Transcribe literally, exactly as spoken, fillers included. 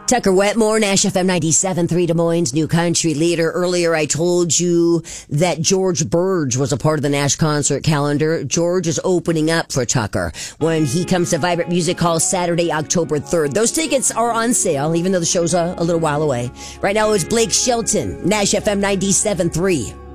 Tucker Wetmore, Nash F M ninety-seven point three, Des Moines' new country leader. Earlier, I told you that George Burge was a part of the Nash concert calendar. George is opening up for Tucker when he comes to Vibrant Music Hall Saturday, October third. Those tickets are on sale, even though the show's a, a little while away. Right now, it's Blake Shelton, Nash F M ninety-seven point three.